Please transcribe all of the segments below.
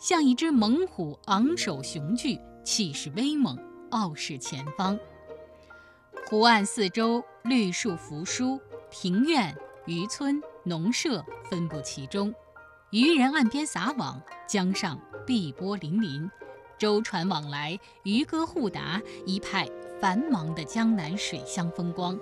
像一只猛虎昂首雄踞，气势威猛，傲视前方。湖岸四周绿树扶疏，庭院、渔村、农舍分布其中，渔人岸边撒网，江上碧波粼粼，舟船往来，渔歌互答，一派繁忙的江南水乡风光。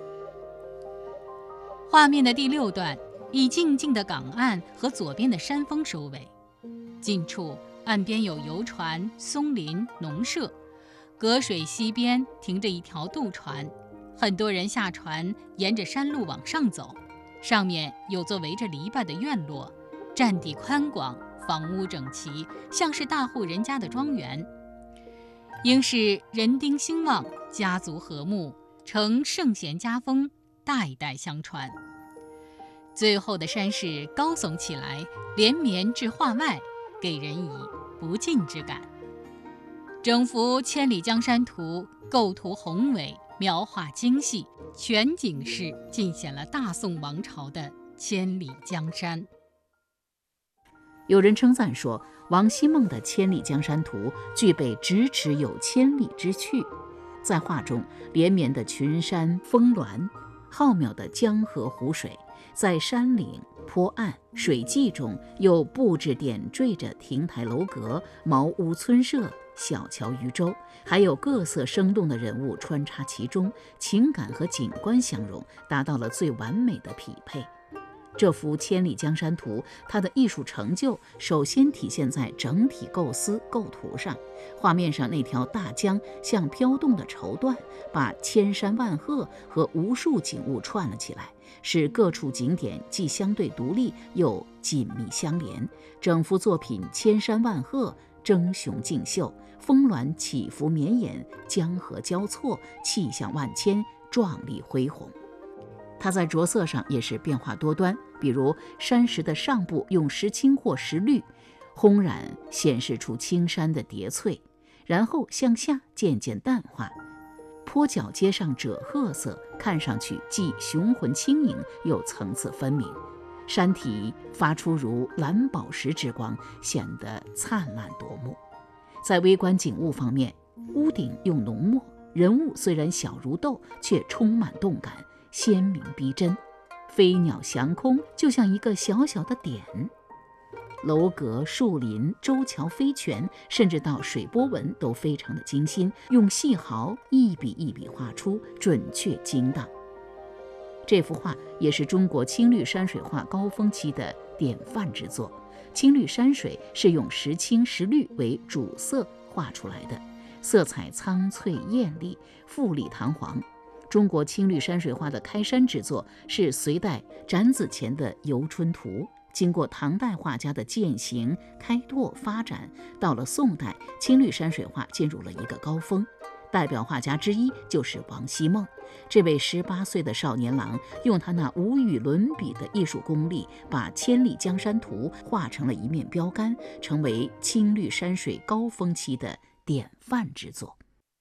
画面的第6段以静静的港岸和左边的山峰收尾，近处岸边有游船、松林、农舍，隔水西边停着一条渡船，很多人下船，沿着山路往上走，上面有座围着篱笆的院落，占地宽广，房屋整齐，像是大户人家的庄园，应是人丁兴旺，家族和睦，承圣贤家风，代代相传。最后的山势高耸起来，连绵至画外，给人以不尽之感。整幅《千里江山图》构图宏伟，描画精细，全景式尽显了大宋王朝的千里江山。 有人称赞说，王希孟的《千里江山图》具备咫尺有千里之趣。在画中，连绵的群山峰峦，浩渺的江河湖水，在山岭、坡岸、水迹中又布置点缀着亭台楼阁、茅屋村舍、小桥渔舟，还有各色生动的人物穿插其中，情感和景观相融，达到了最完美的匹配。这幅《千里江山图》，它的艺术成就首先体现在整体构思构图上。画面上那条大江像飘动的绸缎，把千山万壑和无数景物串了起来，使各处景点既相对独立又紧密相连。整幅作品千山万壑，争雄竞秀，峰峦起伏绵延，江河交错，气象万千，壮丽恢宏。它在着色上也是变化多端，比如山石的上部用石青或石绿烘染，显示出青山的叠翠，然后向下渐渐淡化。坡脚接上赭褐色，看上去既雄浑轻盈，又层次分明。山体发出如蓝宝石之光，显得灿烂夺目。在微观景物方面，屋顶用浓墨，人物虽然小如豆，却充满动感，鲜明逼真，飞鸟翔空，就像一个小小的点。楼阁、树林、舟桥、飞泉，甚至到水波纹都非常的精心，用细毫一笔一笔画出，准确精当。这幅画也是中国青绿山水画高峰期的典范之作。青绿山水是用石青、石绿为主色画出来的，色彩苍翠艳丽，富丽堂皇。中国青绿山水画的开山之作是隋代展子虔的《游春图》，经过唐代画家的践行、开拓、发展，到了宋代，青绿山水画进入了一个高峰。代表画家之一就是王希孟，这位18岁的少年郎，用他那无与伦比的艺术功力，把《千里江山图》画成了一面标杆，成为青绿山水高峰期的典范之作。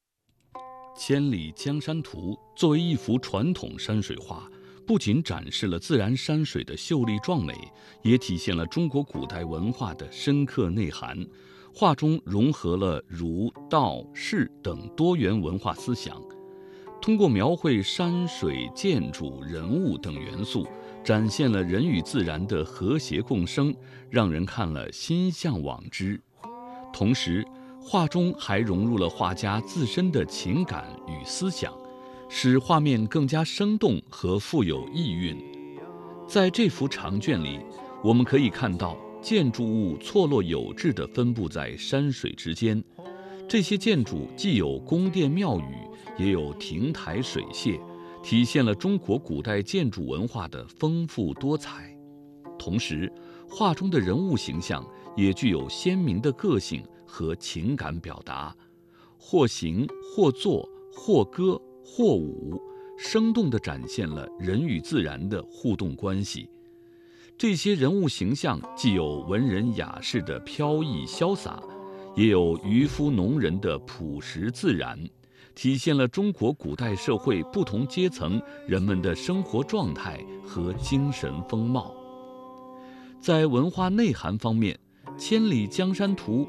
《千里江山图》作为一幅传统山水画，不仅展示了自然山水的秀丽壮美，也体现了中国古代文化的深刻内涵。画中融合了儒、道、释等多元文化思想，通过描绘山水、建筑、人物等元素，展现了人与自然的和谐共生，让人看了心向往之。同时，画中还融入了画家自身的情感与思想，使画面更加生动和富有意蕴。在这幅长卷里，我们可以看到建筑物错落有致地分布在山水之间，这些建筑既有宫殿庙宇，也有亭台水榭，体现了中国古代建筑文化的丰富多彩。同时，画中的人物形象也具有鲜明的个性和情感表达，或行或坐或歌或舞，生动地展现了人与自然的互动关系。这些人物形象既有文人雅士的飘逸潇洒，也有渔夫农人的朴实自然，体现了中国古代社会不同阶层人们的生活状态和精神风貌。在文化内涵方面，《千里江山图》